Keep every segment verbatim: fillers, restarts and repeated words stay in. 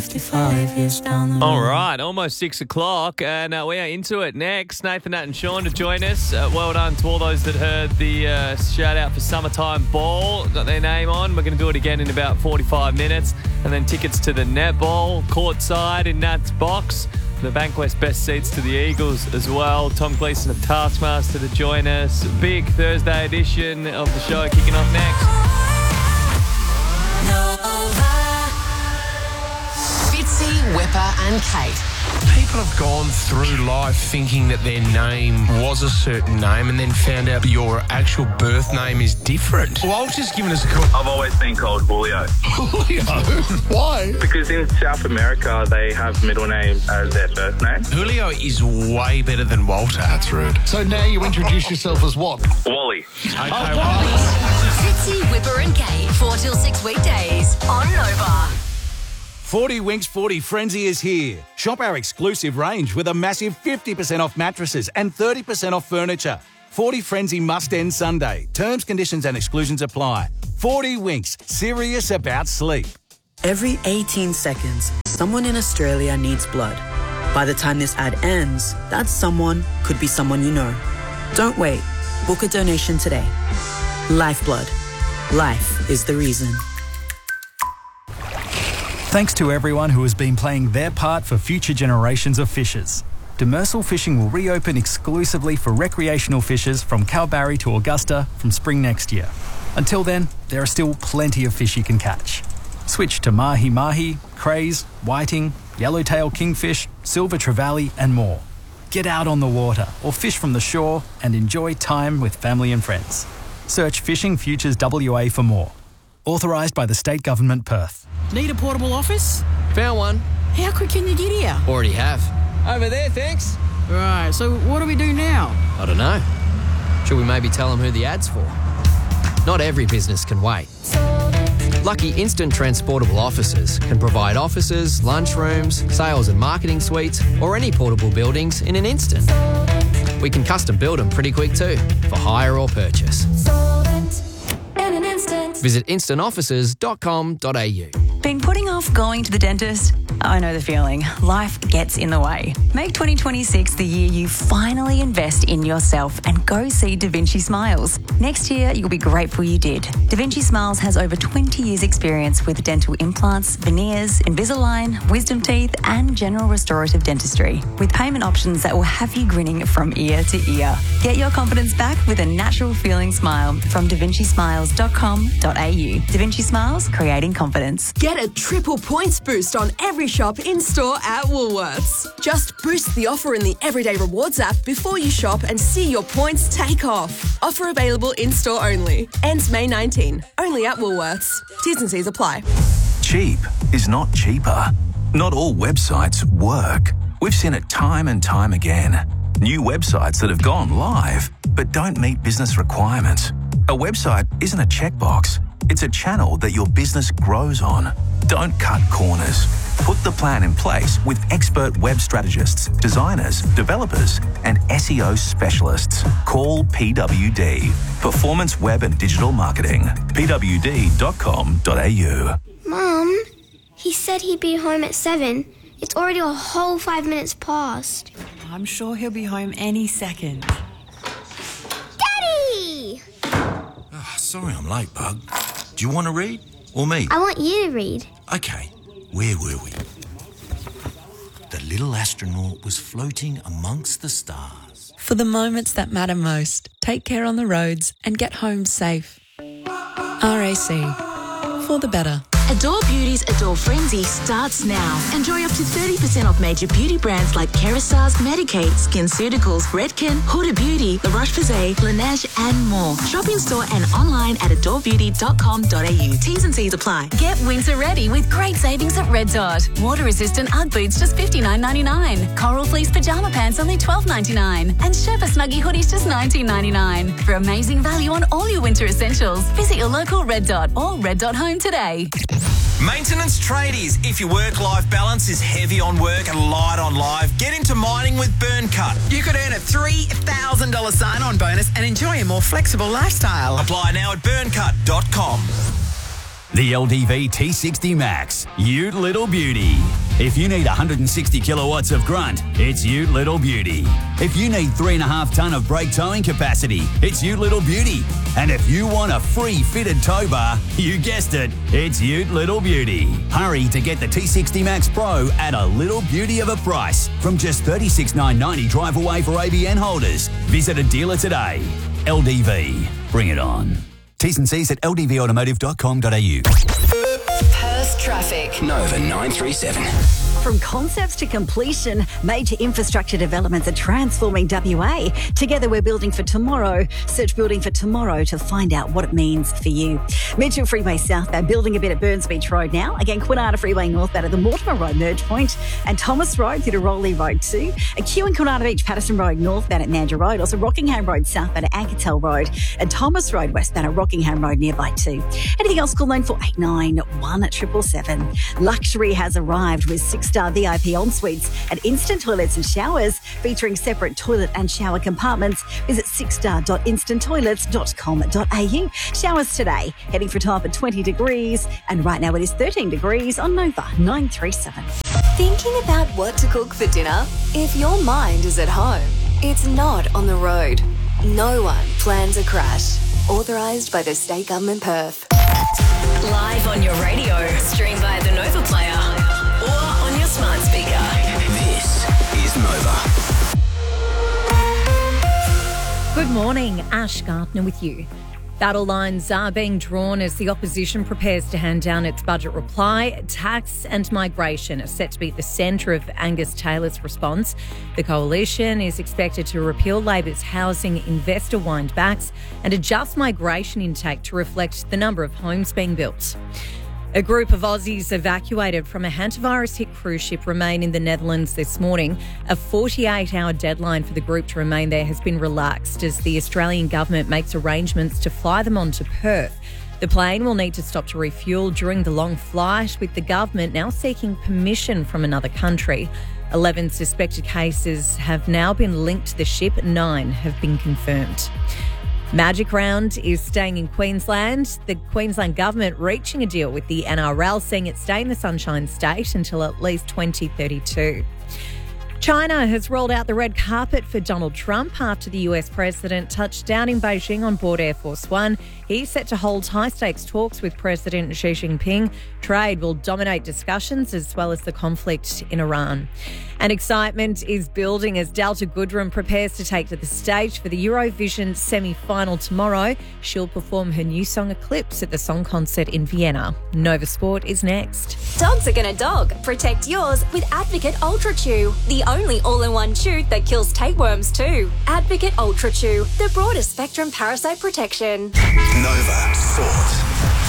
fifty-five years down the road. All right, almost six o'clock, and uh, we are into it next. Nathan, Nat and Sean to join us. Uh, well done to all those that heard the uh, shout-out for Summertime Ball. Got their name on. We're going to do it again in about forty-five minutes. And then tickets to the netball, courtside in Nat's box. The Bankwest best seats to the Eagles as well. Tom Gleeson of Taskmaster to join us. Big Thursday edition of the show kicking off next. Fitzy, Whipper and Kate. People have gone through life thinking that their name was a certain name and then found out your actual birth name is different. Walter's given us a call. I've always been called Julio. Julio? Why? Because in South America, they have middle name as their first name. Julio is way better than Walter. That's rude. So now you introduce yourself as what? Wally. Okay, Oh, well, Fitzy, Whipper and Kate. four till six weekdays on Nova. forty Winks forty Frenzy is here. Shop our exclusive range with a massive fifty percent off mattresses and thirty percent off furniture. forty Frenzy must end Sunday. Terms, conditions and exclusions apply. forty Winks, serious about sleep. Every eighteen seconds, someone in Australia needs blood. By the time this ad ends, that someone could be someone you know. Don't wait. Book a donation today. Lifeblood. Life is the reason. Thanks to everyone who has been playing their part for future generations of fishers. Demersal Fishing will reopen exclusively for recreational fishers from Kalbarri to Augusta from spring next year. Until then, there are still plenty of fish you can catch. Switch to mahi-mahi, crays, whiting, yellowtail kingfish, silver trevally and more. Get out on the water or fish from the shore and enjoy time with family and friends. Search Fishing Futures W A for more. Authorised by the State Government, Perth. Need a portable office? Found one. How quick can you get here? Already have. Over there, thanks. Right, so what do we do now? I don't know. Should we maybe tell them who the ad's for? Not every business can wait. Lucky Instant Transportable Offices can provide offices, lunchrooms, sales and marketing suites, or any portable buildings in an instant. We can custom build them pretty quick too, for hire or purchase. Visit instant offices dot com dot a u. Been putting off going to the dentist? I know the feeling. Life gets in the way. Make twenty twenty-six the year you finally invest in yourself and go see Da Vinci Smiles. Next year, you'll be grateful you did. Da Vinci Smiles has over twenty years experience with dental implants, veneers, Invisalign, wisdom teeth and general restorative dentistry, with payment options that will have you grinning from ear to ear. Get your confidence back with a natural feeling smile from da vinci smiles dot com dot a u. Da Vinci Smiles, creating confidence. Get a triple points boost on every shop in-store at Woolworths. Just boost the offer in the Everyday Rewards app before you shop and see your points take off. Offer available in-store only. Ends May nineteenth. Only at Woolworths. T's and C's apply. Cheap is not cheaper. Not all websites work. We've seen it time and time again. New websites that have gone live but don't meet business requirements. A website isn't a checkbox. It's a channel that your business grows on. Don't cut corners. Put the plan in place with expert web strategists, designers, developers, and S E O specialists. Call P W D, Performance Web and Digital Marketing. p w d dot com dot a u. Mum, he said he'd be home at seven. It's already a whole five minutes past. I'm sure he'll be home any second. Daddy! Oh, sorry I'm late, Bug. Do you want to read? Or me? I want you to read. Okay, where were we? The little astronaut was floating amongst the stars. For the moments that matter most, take care on the roads and get home safe. R A C. For the better. Adore Beauty's Adore Frenzy starts now. Enjoy up to thirty percent off major beauty brands like Kerastase, Medik8, SkinCeuticals, Redken, Huda Beauty, La Roche-Posay, Laneige and more. Shop in store and online at adore beauty dot com dot a u. T's and C's apply. Get winter ready with great savings at Red Dot. Water-resistant Ugg boots just fifty-nine ninety-nine. Coral fleece pyjama pants only twelve ninety-nine. And Sherpa Snuggie hoodies just nineteen ninety-nine. For amazing value on all your winter essentials, visit your local Red Dot or Red Dot Home today. Maintenance tradies. If your work-life balance is heavy on work and light on life, get into mining with Burncut. You could earn a three thousand dollars sign-on bonus and enjoy a more flexible lifestyle. Apply now at burncut dot com. The L D V T sixty Max, Ute Little Beauty. If you need one hundred sixty kilowatts of grunt, it's Ute Little Beauty. If you need three and a half tonne of brake towing capacity, it's Ute Little Beauty. And if you want a free fitted tow bar, you guessed it, it's Ute Little Beauty. Hurry to get the T sixty Max Pro at a little beauty of a price from just thirty-six thousand nine hundred ninety drive away for A B N holders. Visit a dealer today. L D V, bring it on. T's and C's at l d v automotive dot com dot a u. Perth traffic. Nova nine three seven. From concepts to completion, major infrastructure developments are transforming W A. Together we're building for tomorrow. Search Building for Tomorrow to find out what it means for you. Mitchell Freeway southbound, building a bit at Burns Beach Road now. Again, Kwinana Freeway northbound at the Mortimer Road merge point. And Thomas Road through to Rowley Road too. A queue in Kwinana Beach, Patterson Road northbound at Mandurah Road. Also Rockingham Road southbound at Ankertel Road. And Thomas Road westbound at Rockingham Road nearby too. Anything else, call nine four eight nine, one seven seven seven. Luxury has arrived with six star V I P en-suites and instant toilets and showers featuring separate toilet and shower compartments. Visit six star dot instant toilets dot com dot a u. Showers today, heading for top at twenty degrees, and right now it is thirteen degrees on Nova nine three seven. Thinking about what to cook for dinner? If your mind is at home, it's not on the road. No one plans a crash. Authorised by the State Government Perth. Live on your radio, stream via the Nova Player, or on your smart speaker. This is Nova. Good morning, Ash Gardner with you. Battle lines are being drawn as the opposition prepares to hand down its budget reply. Tax and migration are set to be at the centre of Angus Taylor's response. The coalition is expected to repeal Labor's housing investor windbacks and adjust migration intake to reflect the number of homes being built. A group of Aussies evacuated from a hantavirus-hit cruise ship remain in the Netherlands this morning. A forty-eight hour deadline for the group to remain there has been relaxed as the Australian government makes arrangements to fly them on to Perth. The plane will need to stop to refuel during the long flight, with the government now seeking permission from another country. eleven suspected cases have now been linked to the ship. Nine have been confirmed. Magic Round is staying in Queensland. The Queensland government reaching a deal with the N R L, seeing it stay in the Sunshine State until at least twenty thirty-two. China has rolled out the red carpet for Donald Trump after the U S president touched down in Beijing on board Air Force One. He's set to hold high-stakes talks with President Xi Jinping. Trade will dominate discussions as well as the conflict in Iran. And excitement is building as Delta Goodrem prepares to take to the stage for the Eurovision semi-final tomorrow. She'll perform her new song Eclipse at the song concert in Vienna. Nova Sport is next. Dogs are gonna dog. Protect yours with Advocate Ultra Chew, the only all-in-one chew that kills tapeworms too. Advocate Ultra Chew, the broadest spectrum parasite protection. Nova Sport.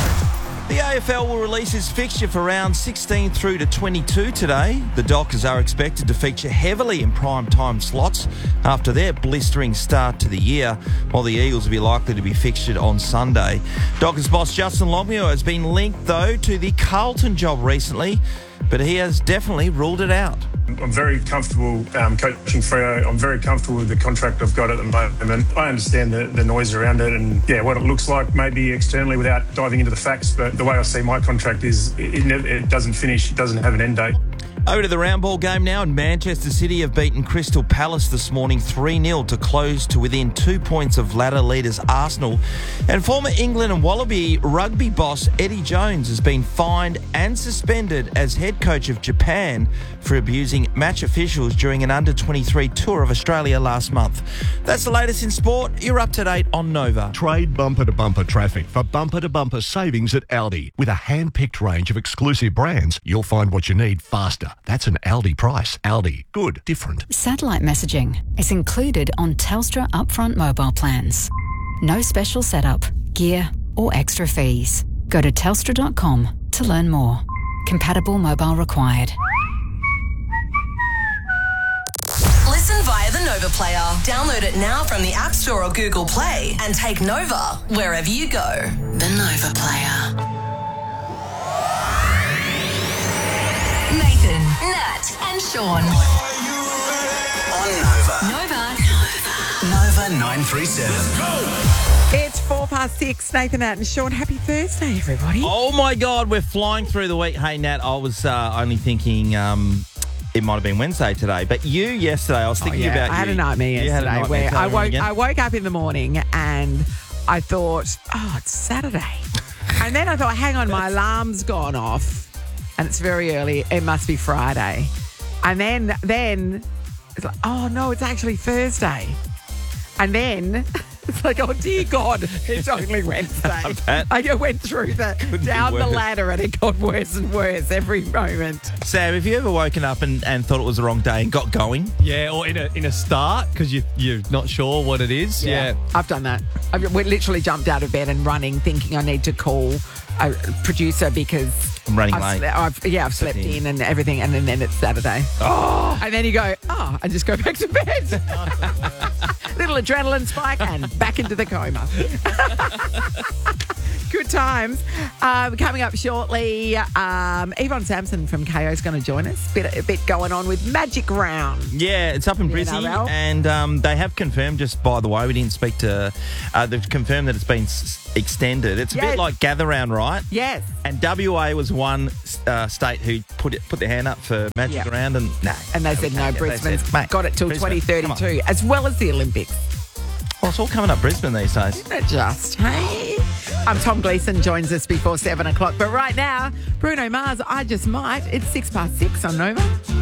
The A F L will release its fixture for round sixteen through to twenty-two today. The Dockers are expected to feature heavily in prime time slots after their blistering start to the year, while the Eagles will be likely to be fixtured on Sunday. Dockers boss Justin Longmuir has been linked, though, to the Carlton job recently, but he has definitely ruled it out. I'm very comfortable um, coaching Freo. I'm very comfortable with the contract I've got at the moment. I understand the, the noise around it and, yeah, what it looks like maybe externally without diving into the facts, but the way I see my contract is it, it, never, it doesn't finish, it doesn't have an end date. Over to the round ball game now, and Manchester City have beaten Crystal Palace this morning three nil to close to within two points of ladder leaders Arsenal. And former England and Wallaby rugby boss Eddie Jones has been fined and suspended as head coach of Japan for abusing match officials during an under twenty-three tour of Australia last month. That's the latest in sport. You're up to date on Nova. Trade bumper-to-bumper traffic for bumper-to-bumper savings at Aldi. With a hand-picked range of exclusive brands, you'll find what you need faster. That's an Aldi price. Aldi. Good. Different. Satellite messaging is included on Telstra upfront mobile plans. No special setup, gear or extra fees. Go to telstra dot com to learn more. Compatible mobile required. Listen via the Nova Player. Download it now from the App Store or Google Play and take Nova wherever you go. The Nova Player. Nathan, Nat, and Sean. On Nova. Nova. Nova. Nova. Nova nine three seven. It's four past six. Nathan Out and Sean, happy Thursday, everybody. Oh, my God, we're flying through the week. Hey, Nat, I was uh, only thinking um, it might have been Wednesday today, but you yesterday, I was thinking oh, yeah. about you. I had a nightmare You had a yesterday nightmare. where Tell I everyone woke, again. I woke up in the morning and I thought, oh, it's Saturday. And then I thought, hang on, my alarm's gone off and it's very early. It must be Friday. And then, then it's like, oh, no, it's actually Thursday. And then it's like, oh, dear God, it's only Wednesday. I went through the down the worse. ladder and it got worse and worse every moment. Sam, have you ever woken up and, and thought it was the wrong day and got going? Yeah, or in a in a start because you you're not sure what it is. Yeah, I've done that. I've we literally jumped out of bed and running, thinking I need to call a producer because I'm running I've late. sle- I've, yeah, I've slept in and everything, and then, then it's Saturday. Oh, and then you go, oh, and just go back to bed. Little adrenaline spike and back into the coma. Good times. Um, coming up shortly, um, Yvonne Sampson from K O is going to join us. Bit, a bit going on with Magic Round. Yeah, it's up in Yeah, Brizzy, Narelle. and um, they have confirmed, just by the way, we didn't speak to, uh, they've confirmed that it's been s- extended. It's a Yes. bit like Gather Round, right? Yes. And W A was one uh, state who put it, put their hand up for Magic Yeah. Round, and no. And they said, no, They Brisbane's said, mate, got it till Brisbane, twenty come on. thirty-two, as well as the Olympics. Well, it's all coming up Brisbane these days. Isn't it just, hey? Um, Tom Gleeson joins us before seven o'clock. But right now, Bruno Mars, I Just Might. It's six past six on Nova.